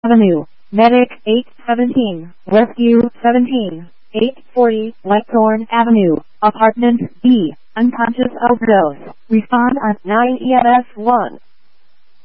Avenue, Medic 817, Rescue 17, 840, Whitethorn Avenue, Apartment B, unconscious overdose. Respond on 9 EMS 1.